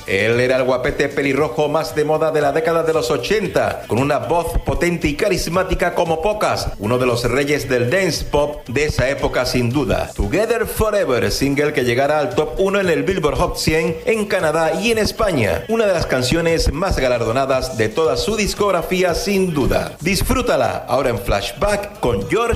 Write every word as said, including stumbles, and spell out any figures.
Él era el guapete pelirrojo más de moda de la década de los ochenta, con una voz potente y carismática como pocas, uno de los reyes del dance pop de esa época sin duda. Together Forever, single que llegará al top uno en el Billboard Hot cien en Canadá y en España, una de las canciones más galardonadas de toda su discografía sin duda. Disfrútala ahora en Flashback con George